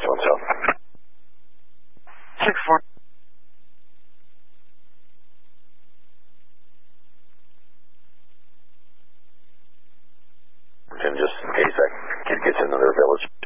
421 South. 6-4. And just in case that kid gets in another village.